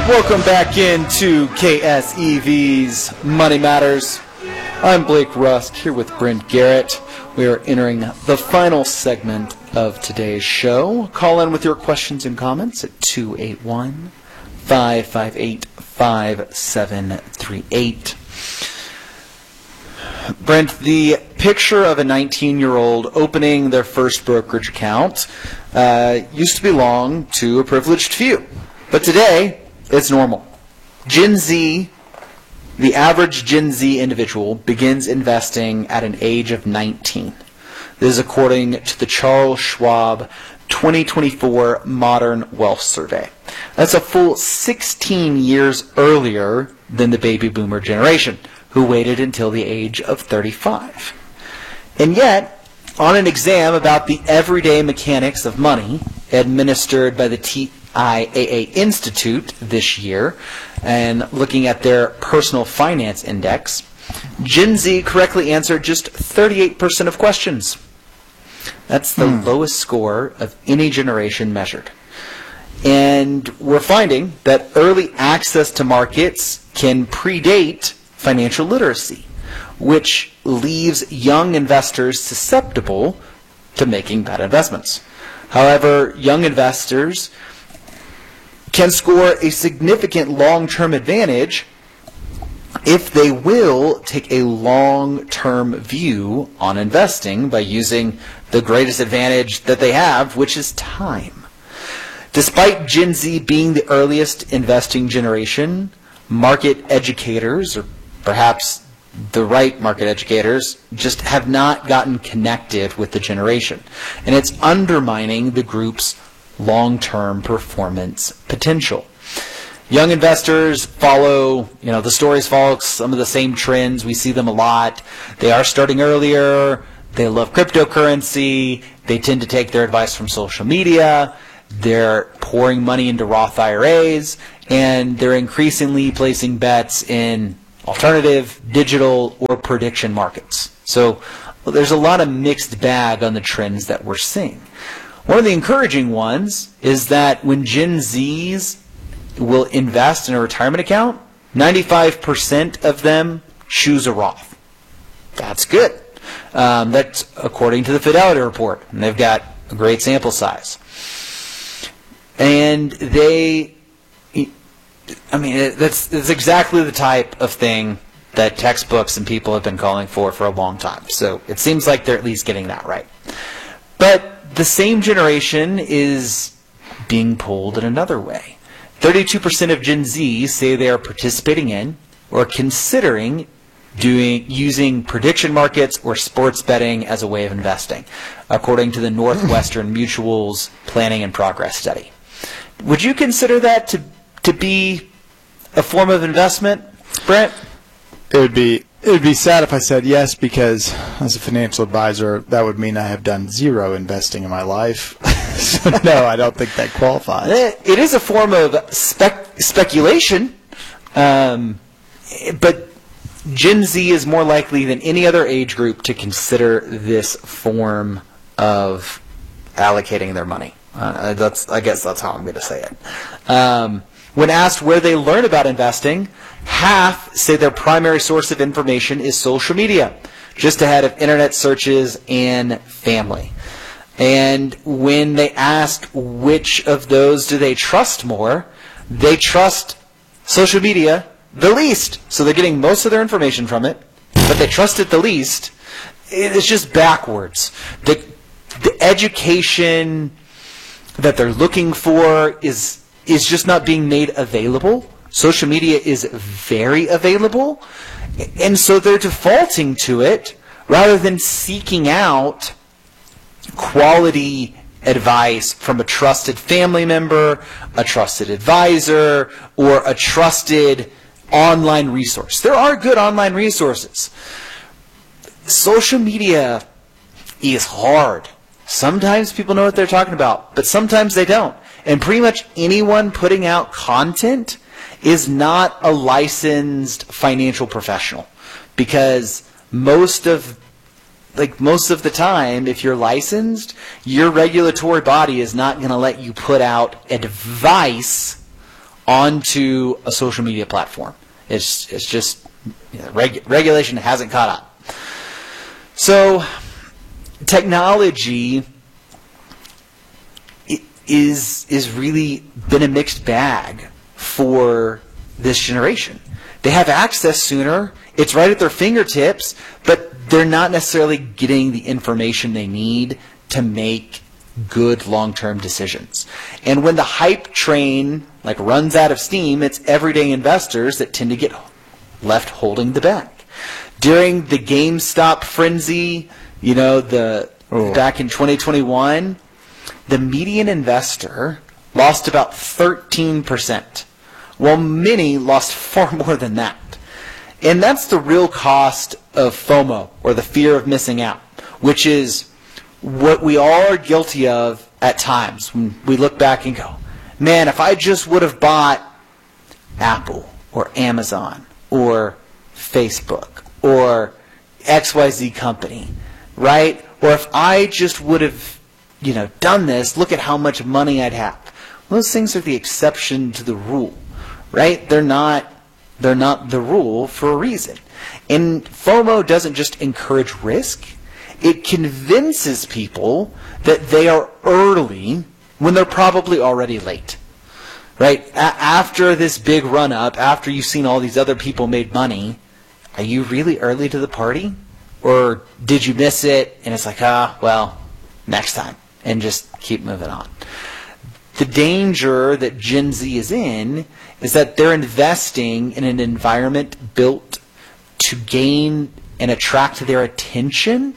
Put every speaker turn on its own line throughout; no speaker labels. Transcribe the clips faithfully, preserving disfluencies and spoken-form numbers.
Welcome back into K S E V's Money Matters. I'm Blake Rusk here with Brent Garrett. We are entering the final segment of today's show. Call in with your questions and comments at two eight one, five five eight, five seven three eight. Brent, the picture of a nineteen-year-old opening their first brokerage account uh, used to belong to a privileged few. But today, it's normal. Gen Z, the average Gen Z individual, begins investing at an age of nineteen. This is according to the Charles Schwab twenty twenty-four Modern Wealth Survey. That's a full sixteen years earlier than the baby boomer generation, who waited until the age of thirty-five. And yet, on an exam about the everyday mechanics of money administered by the T I A A Institute this year, and looking at their personal finance index, Gen Z correctly answered just thirty-eight percent of questions. That's the hmm. lowest score of any generation measured. And we're finding that early access to markets can predate financial literacy, which leaves young investors susceptible to making bad investments. However, young investors can score a significant long-term advantage if they will take a long-term view on investing by using the greatest advantage that they have, which is time. Despite Gen Z being the earliest investing generation, market educators, or perhaps the right market educators, just have not gotten connected with the generation. And it's undermining the group's long-term performance potential. Young investors follow, you know, the stories follow some of the same trends. We see them a lot. They are starting earlier. They love cryptocurrency. They tend to take their advice from social media. They're pouring money into Roth I R As, and they're increasingly placing bets in alternative, digital, or prediction markets. So well, there's a lot of mixed bag on the trends that we're seeing. One of the encouraging ones is that when Gen Zs will invest in a retirement account, ninety-five percent of them choose a Roth. That's good. Um, that's according to the Fidelity Report, and they've got a great sample size. And they, I mean, that's, that's exactly the type of thing that textbooks and people have been calling for for a long time. So it seems like they're at least getting that right. But the same generation is being pulled in another way. thirty-two percent of Gen Z say they are participating in or considering doing using prediction markets or sports betting as a way of investing, according to the Northwestern Mutual's Planning and Progress study. Would you consider that to to be a form of investment, Brent?
It would be it would be sad if I said yes, because as a financial advisor, that would mean I have done zero investing in my life. So no, I don't think that qualifies.
It is a form of spec speculation, um, but Gen Z is more likely than any other age group to consider this form of allocating their money. Uh, that's, I guess that's how I'm going to say it. Um, when asked where they learn about investing, half say their primary source of information is social media, just ahead of internet searches and family. And when they asked which of those do they trust more, they trust social media the least. So they're getting most of their information from it, but they trust it the least. It's just backwards. The, the education that they're looking for is is just not being made available. Social media is very available, and so they're defaulting to it rather than seeking out quality advice from a trusted family member, a trusted advisor, or a trusted online resource. There are good online resources. Social media is hard. Sometimes people know what they're talking about, but sometimes they don't. And pretty much anyone putting out content is not a licensed financial professional, because most of like most of the time, if you're licensed, your regulatory body is not going to let you put out advice onto a social media platform. It's it's just you know, reg- regulation hasn't caught up. So technology is is really been a mixed bag for this generation. They have access sooner. It's right at their fingertips, but they're not necessarily getting the information they need to make good long-term decisions. And when the hype train like runs out of steam, it's everyday investors that tend to get left holding the bag. During the GameStop frenzy, you know, the oh. back in twenty twenty-one, the median investor lost about thirteen percent, while many lost far more than that. And that's the real cost of FOMO, or the fear of missing out, which is what we all are guilty of at times when we look back and go, man, if I just would have bought Apple or Amazon or Facebook or X Y Z company, right? Or if I just would have, you know, done this, look at how much money I'd have. Well, those things are the exception to the rule, right? They're not, they're not the rule for a reason. And FOMO doesn't just encourage risk. It convinces people that they are early when they're probably already late, right? A- after this big run-up, after you've seen all these other people made money, are you really early to the party? Or did you miss it and it's like, ah, well, next time, and just keep moving on. The danger that Gen Z is in is that they're investing in an environment built to gain and attract their attention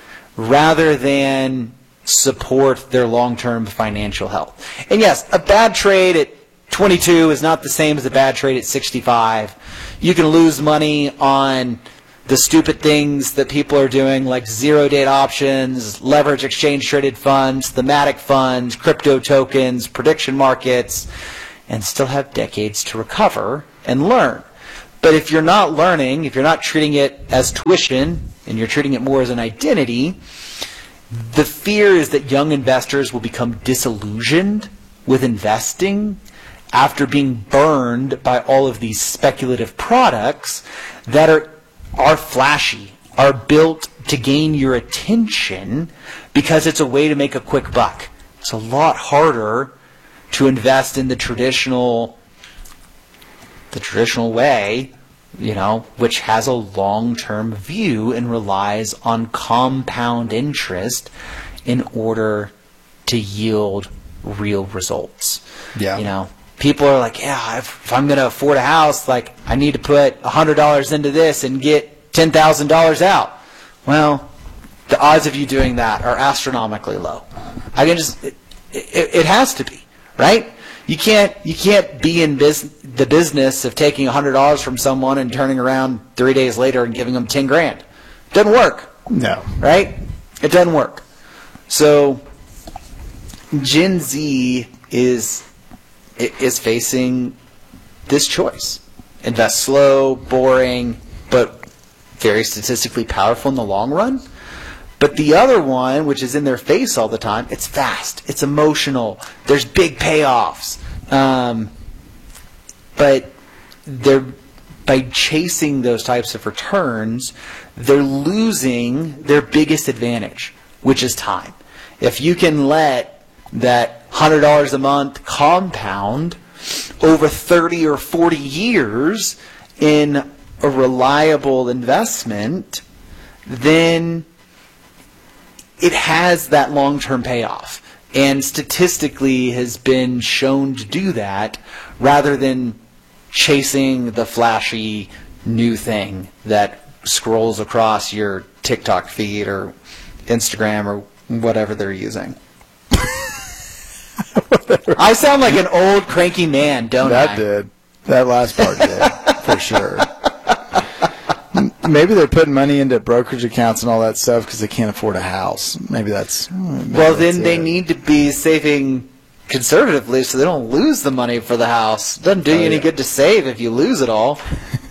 rather than support their long-term financial health. And yes, a bad trade at twenty-two is not the same as a bad trade at sixty-five. You can lose money on the stupid things that people are doing, like zero-date options, leverage exchange-traded funds, thematic funds, crypto tokens, prediction markets, and still have decades to recover and learn. But if you're not learning, if you're not treating it as tuition, and you're treating it more as an identity, the fear is that young investors will become disillusioned with investing after being burned by all of these speculative products that are are flashy, are built to gain your attention because it's a way to make a quick buck. It's a lot harder to invest in the traditional the traditional way, you know, which has a long-term view and relies on compound interest in order to yield real results.
Yeah.
You know, people are like, yeah, if, if I'm going to afford a house, like, I need to put one hundred dollars into this and get ten thousand dollars out. Well, the odds of you doing that are astronomically low. I can just, it, it, it has to be, right? You can't you can't be in bus- the business of taking one hundred dollars from someone and turning around three days later and giving them ten grand. It doesn't work.
No.
Right? It doesn't work. So Gen Z is is facing this choice. Invest slow, boring, but very statistically powerful in the long run. But the other one, which is in their face all the time, it's fast, it's emotional, there's big payoffs. Um, but they're by chasing those types of returns, they're losing their biggest advantage, which is time. If you can let that one hundred dollars a month compound over thirty or forty years in a reliable investment, then it has that long-term payoff, and statistically has been shown to do that rather than chasing the flashy new thing that scrolls across your TikTok feed or Instagram or whatever they're using. I sound like an old cranky man, don't
that
I?
That did. That last part did, for sure. Maybe they're putting money into brokerage accounts and all that stuff because they can't afford a house. Maybe that's... Maybe
well,
that's
then they
it.
need to be saving conservatively so they don't lose the money for the house. It doesn't do
Oh,
you any
yeah.
good to save if you lose it all.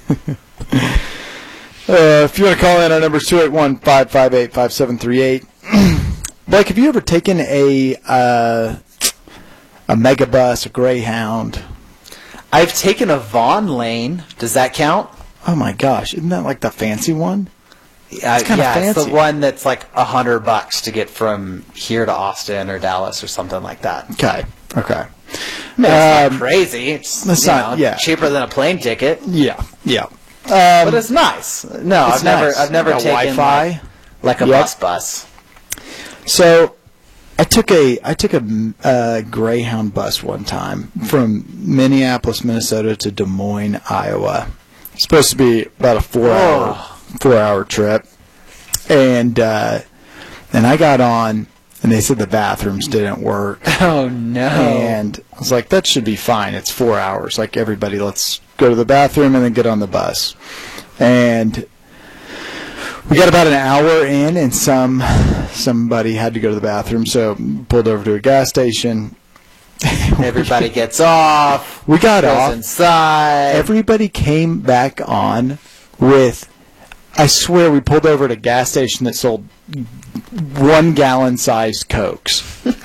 Uh, if you want to call in, our number is two eight one, five five eight, five seven three eight. Blake, have you ever taken a uh, a Megabus, a Greyhound?
I've taken a Vaughn lane. Does that count?
Oh my gosh, isn't that like the fancy one?
Uh,
kinda
yeah, it's
fancy.
the one that's like a hundred bucks to get from here to Austin or Dallas or something like that.
Okay, okay.
I mean, it's
Um,
not crazy. It's
that's
you
not-
know,
yeah.
cheaper than a plane ticket,
Yeah, yeah. Um,
but it's nice. No,
it's
I've never,
nice.
I've never
Got
taken
Wi-Fi.
like, like a
Yep.
bus bus.
So, I took a I took a uh, Greyhound bus one time from Minneapolis, Minnesota to Des Moines, Iowa. It's supposed to be about a four hour
Oh.
four hour trip, and uh, and I got on, and they said the bathrooms didn't work,
Oh no!
and I was like, that should be fine. It's four hours. Like everybody, let's go to the bathroom and then get on the bus, and we got about an hour in, and some somebody had to go to the bathroom, so pulled over to a gas station.
Everybody gets off.
We got
goes
off.
inside.
Everybody came back on with, I swear we pulled over at a gas station that sold one gallon sized Cokes.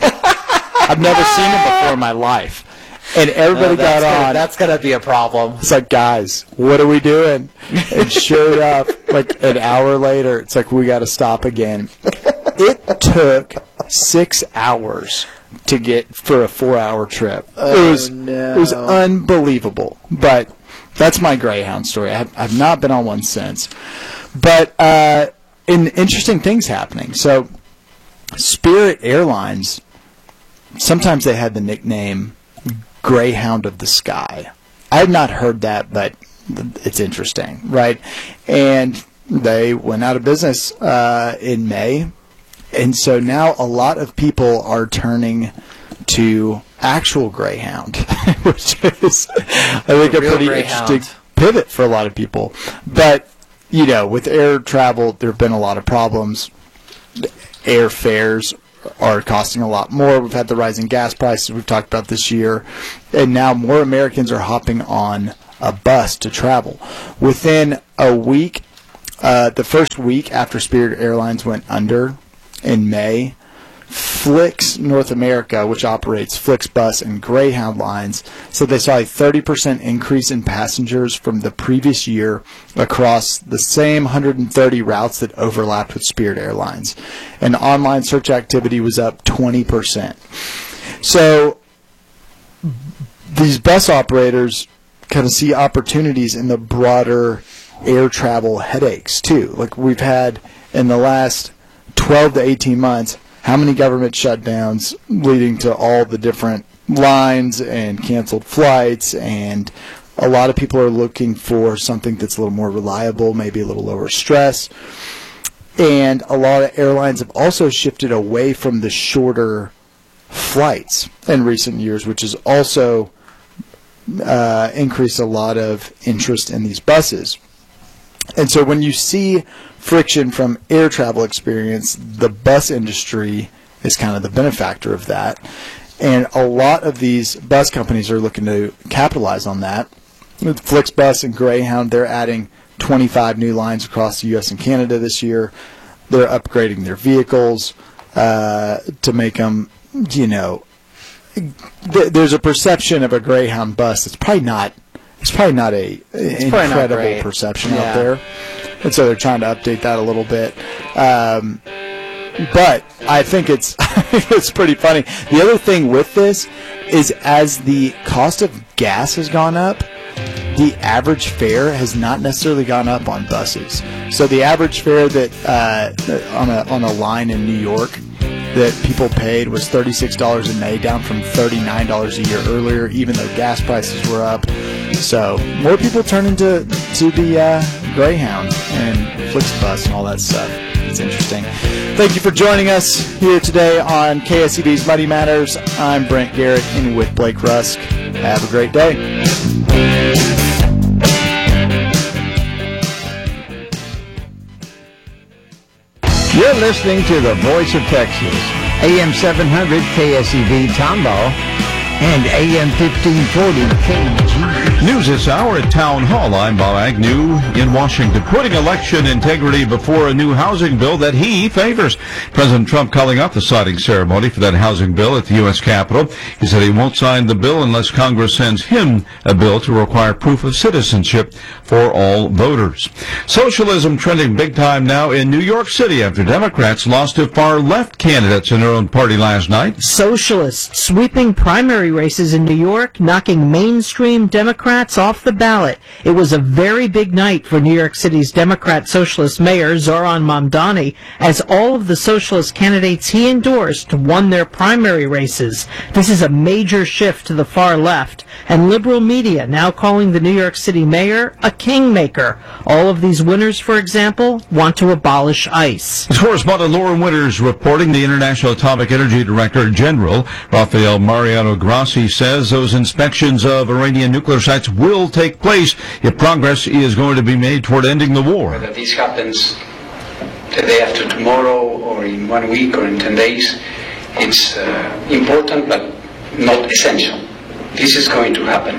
I've never seen them before in my life. And everybody
Oh, that's
got
gonna,
on.
That's gonna be a problem.
It's like, guys, what are we doing? And sure enough, like an hour later, it's like, we got to stop again. It took six hours to get for a four-hour trip.
Oh,
it was
no.
it was unbelievable. But that's my Greyhound story. I have, I've not been on one since. But uh, in interesting things happening. So, Spirit Airlines, sometimes they had the nickname Greyhound of the Sky. I had not heard that, but it's interesting, right? And they went out of business uh, in May. And so now a lot of people are turning to actual Greyhound, which is, I think,
The
a
real
pretty
Greyhound.
interesting pivot for a lot of people. But, you know, with air travel, there have been a lot of problems. Airfares are costing a lot more. We've had the rising gas prices we've talked about this year. And now more Americans are hopping on a bus to travel. Within a week, uh, the first week after Spirit Airlines went under in May, Flix North America, which operates Flixbus and Greyhound lines, said they saw a thirty percent increase in passengers from the previous year across the same one hundred thirty routes that overlapped with Spirit Airlines. And online search activity was up twenty percent. So these bus operators kind of see opportunities in the broader air travel headaches too. Like we've had in the last twelve to eighteen months, how many government shutdowns leading to all the different lines and canceled flights, and a lot of people are looking for something that's a little more reliable, maybe a little lower stress. And a lot of airlines have also shifted away from the shorter flights in recent years, which has also uh, increased a lot of interest in these buses. And so when you see friction from air travel experience, the bus industry is kind of the benefactor of that. And a lot of these bus companies are looking to capitalize on that. With Flixbus and Greyhound, they're adding twenty-five new lines across the U S and Canada this year. They're upgrading their vehicles uh, to make them, you know, th- there's a perception of a Greyhound bus that's probably not It's probably not a
probably not
incredible
great.
perception
Yeah.
out there, and so they're trying to update that a little bit. Um, but I think it's it's pretty funny. The other thing with this is, as the cost of gas has gone up, the average fare has not necessarily gone up on buses. So the average fare that uh, on a on a line in New York that people paid was thirty-six dollars in May, down from thirty-nine dollars a year earlier, even though gas prices were up. So more people turning to to the uh, Greyhound and Flixbus and all that stuff. It's interesting. Thank you for joining us here today on K S E B's Muddy Matters. I'm Brent Garrett, in with Blake Rusk. Have a great day.
You're listening to the Voice of Texas, A M seven hundred K S E B Tomball, and A M fifteen forty K G.
News this hour at Town Hall. I'm Bob Agnew in Washington. Putting election integrity before a new housing bill that he favors. President Trump calling up the signing ceremony for that housing bill at the U S Capitol. He said he won't sign the bill unless Congress sends him a bill to require proof of citizenship for all voters. Socialism trending big time now in New York City after Democrats lost to far-left candidates in their own party last night.
Socialists sweeping primary races in New York, knocking mainstream Democrats off the ballot. It was a very big night for New York City's Democrat Socialist Mayor Zohran Mamdani, as all of the socialist candidates he endorsed won their primary races. This is a major shift to the far left, and liberal media now calling the New York City mayor a kingmaker. All of these winners, for example, want to abolish ICE.
Correspondent Lauren Winters reporting. The International Atomic Energy Director General Rafael Mariano Grossi says those inspections of Iranian nuclear sites will take place if progress is going to be made toward ending the war.
Whether this happens the day after tomorrow or in one week or in ten days, it's uh, important but not essential. This is going to happen.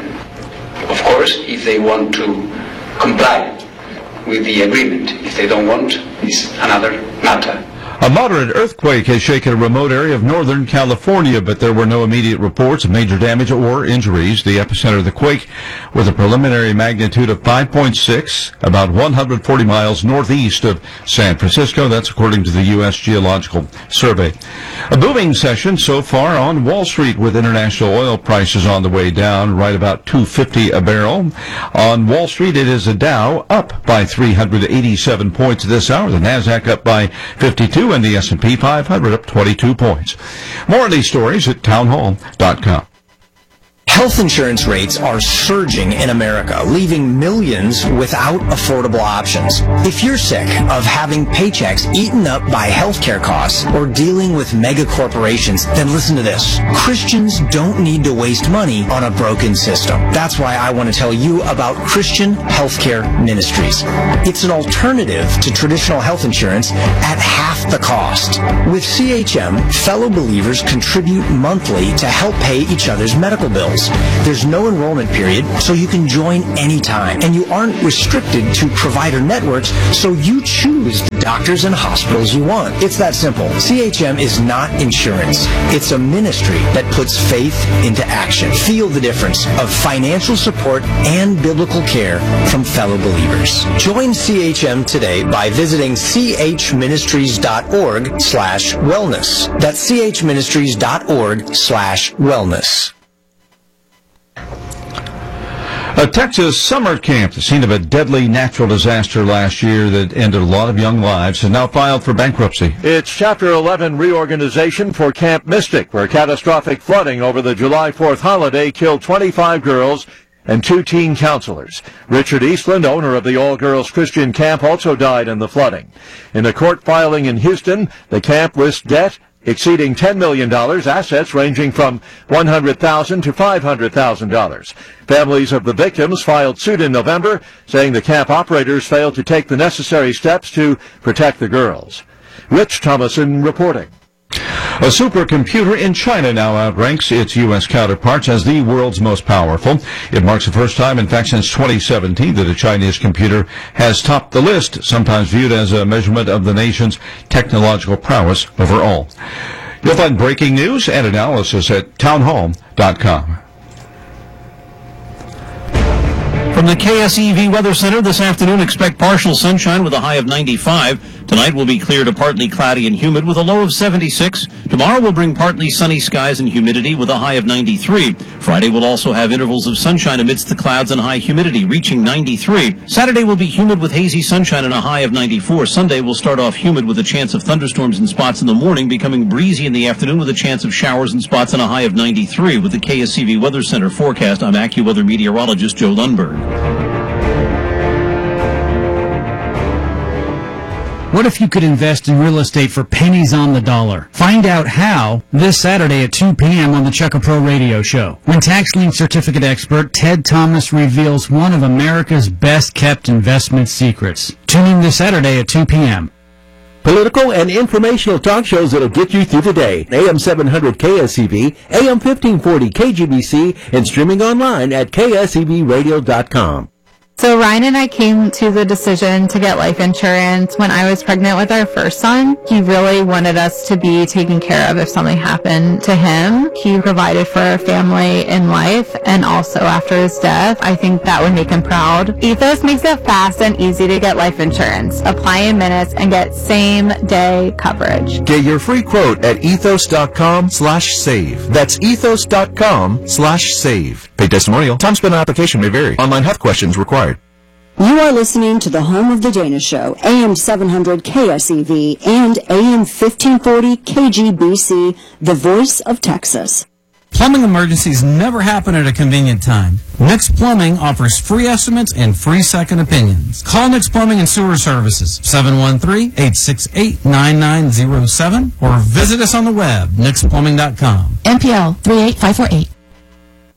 Of course, if they want to comply with the agreement. If they don't want, it's another matter.
A moderate earthquake has shaken a remote area of northern California, but there were no immediate reports of major damage or injuries. The epicenter of the quake, with a preliminary magnitude of five point six, about one hundred forty miles northeast of San Francisco. That's according to the U S Geological Survey. A booming session so far on Wall Street, with international oil prices on the way down, right about two fifty a barrel. On Wall Street, it is a Dow up by three hundred eighty-seven points this hour. The Nasdaq up by fifty-two. And the S and P five hundred up twenty-two points. More of these stories at townhall dot com.
Health insurance rates are surging in America, leaving millions without affordable options. If you're sick of having paychecks eaten up by healthcare costs or dealing with mega corporations, then listen to this. Christians don't need to waste money on a broken system. That's why I want to tell you about Christian Healthcare Ministries. It's an alternative to traditional health insurance at half the cost. With C H M, fellow believers contribute monthly to help pay each other's medical bills. There's no enrollment period, so you can join anytime. And you aren't restricted to provider networks, so you choose the doctors and hospitals you want. It's that simple. C H M is not insurance. It's a ministry that puts faith into action. Feel the difference of financial support and biblical care from fellow believers. Join C H M today by visiting c h ministries dot org slash wellness. That's c h ministries dot org slash wellness.
A Texas summer camp, the scene of a deadly natural disaster last year that ended a lot of young lives, has now filed for bankruptcy.
It's Chapter eleven reorganization for Camp Mystic, where catastrophic flooding over the July fourth holiday killed twenty-five girls and two teen counselors. Richard Eastland, owner of the all-girls Christian camp, also died in the flooding. In a court filing in Houston, the camp lists debt exceeding ten million dollars, assets ranging from one hundred thousand dollars to five hundred thousand dollars. Families of the victims filed suit in November, saying the camp operators failed to take the necessary steps to protect the girls. Rich Thomason reporting.
A supercomputer in China now outranks its U S counterparts as the world's most powerful. It marks the first time, in fact, since twenty seventeen, that a Chinese computer has topped the list, sometimes viewed as a measurement of the nation's technological prowess overall. You'll find breaking news and analysis at townhall dot com.
From the K S E V Weather Center this afternoon, expect partial sunshine with a high of ninety-five. Tonight will be clear to partly cloudy and humid with a low of seventy-six. Tomorrow will bring partly sunny skies and humidity with a high of ninety-three. Friday will also have intervals of sunshine amidst the clouds and high humidity, reaching ninety-three. Saturday will be humid with hazy sunshine and a high of ninety-four. Sunday will start off humid with a chance of thunderstorms and spots in the morning, becoming breezy in the afternoon with a chance of showers and spots and a high of ninety-three. With the K S E V Weather Center forecast, I'm AccuWeather meteorologist Joe Lundberg.
What if you could invest in real estate for pennies on the dollar? Find out how this Saturday at two p.m. on the Checka Pro Radio Show, when tax lien certificate expert Ted Thomas reveals one of America's best-kept investment secrets. Tune in this Saturday at two p.m.
political, and informational talk shows that'll get you through the day. A M seven hundred K S E V, A M fifteen forty K G B C, and streaming online at K S E V radio dot com.
So Ryan and I came to the decision to get life insurance when I was pregnant with our first son. He really wanted us to be taken care of if something happened to him. He provided for our family in life and also after his death. I think that would make him proud. Ethos makes it fast and easy to get life insurance. Apply in minutes and get same day coverage.
Get your free quote at ethos.com slash save. That's ethos.com slash save. Paid testimonial. Time spent on application may vary. Online health questions required.
You are listening to the home of the Dana Show, A M seven hundred K S E V and A M fifteen forty K G B C, the voice of Texas.
Plumbing emergencies never happen at a convenient time. Nix Plumbing offers free estimates and free second opinions. Call Nix Plumbing and Sewer Services, seven one three, eight six eight, nine nine zero seven, or visit us on the web, nix plumbing dot com.
M P L three eight five four eight.